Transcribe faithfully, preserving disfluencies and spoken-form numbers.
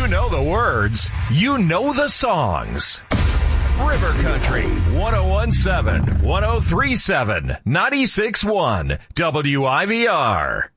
You know the words. You know the songs. River Country, one oh one point seven, one oh three point seven, ninety-six point one, W I V R.